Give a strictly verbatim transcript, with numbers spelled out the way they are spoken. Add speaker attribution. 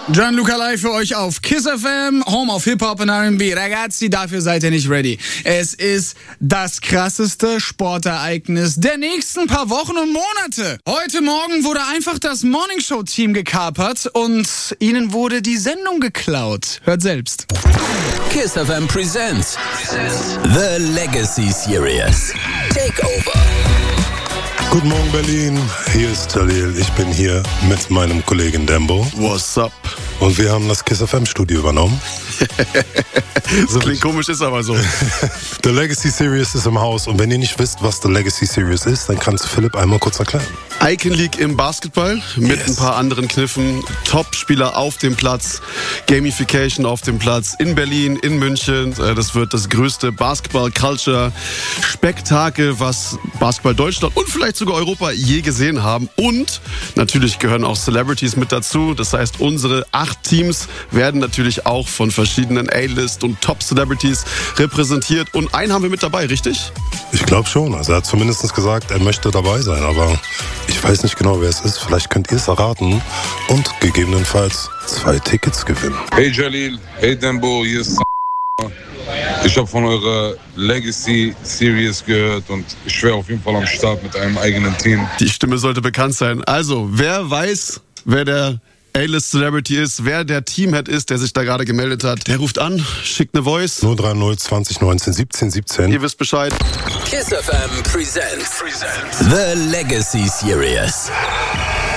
Speaker 1: Gianluca Live für euch auf Kiss F M, Home of Hip-Hop und R and B. Ragazzi, dafür seid ihr nicht ready. Es ist das krasseste Sportereignis der nächsten paar Wochen und Monate. Heute Morgen wurde einfach das Morningshow-Team gekapert und ihnen wurde die Sendung geklaut. Hört selbst.
Speaker 2: Kiss F M presents The Legacy Series. Takeover.
Speaker 3: Guten Morgen Berlin, hier ist Jalil. Ich bin hier mit meinem Kollegen Dembo.
Speaker 4: What's up?
Speaker 3: Und wir haben das Kiss F M Studio übernommen.
Speaker 4: Das klingt komisch, ist aber so.
Speaker 3: The Legacy Series ist im Haus. Und wenn ihr nicht wisst, was The Legacy Series ist, dann kannst du Philipp einmal kurz erklären.
Speaker 4: Icon League im Basketball mit
Speaker 3: Yes.
Speaker 4: ein paar anderen Kniffen. Top-Spieler auf dem Platz. Gamification auf dem Platz in Berlin, in München. Das wird das größte Basketball-Culture-Spektakel, was Basketball Deutschland und vielleicht sogar Europa je gesehen haben. Und natürlich gehören auch Celebrities mit dazu. Das heißt, unsere acht Teams werden natürlich auch von verschiedenen A-List und Top-Celebrities repräsentiert. Und einen haben wir mit dabei, richtig?
Speaker 3: Ich glaube schon. Also er hat zumindest gesagt, er möchte dabei sein. Aber ich weiß nicht genau, wer es ist. Vielleicht könnt ihr es erraten und gegebenenfalls zwei Tickets gewinnen.
Speaker 5: Hey Jalil, hey Dembo, hier ist ich habe von eurer Legacy Series gehört und ich wäre auf jeden Fall am Start mit einem eigenen Team.
Speaker 4: Die Stimme sollte bekannt sein. Also, wer weiß, wer der A-List Celebrity ist, wer der Teamhead ist, der sich da gerade gemeldet hat, der ruft an, schickt eine Voice.
Speaker 3: null drei null zwanzig neunzehn siebzehn siebzehn.
Speaker 4: Ihr wisst Bescheid.
Speaker 2: Kiss F M presents The Legacy Series.